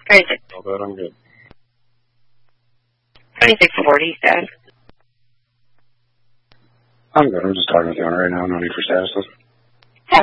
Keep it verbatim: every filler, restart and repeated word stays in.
twenty-six. All good, I'm good. twenty-six forty, Dad. I'm good. I'm just talking with you on it right now. No need for statuses.